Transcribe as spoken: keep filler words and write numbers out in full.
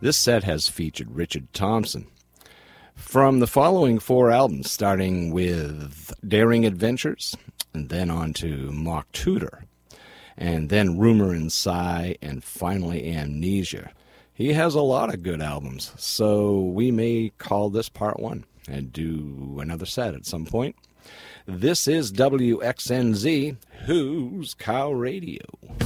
This set has featured Richard Thompson. From the following four albums, starting with Daring Adventures, and then on to Mock Tutor, and then Rumor and Sigh, and finally Amnesia. He has a lot of good albums, so we may call this part one and do another set at some point. This is W X N Z, Who's Cow Radio?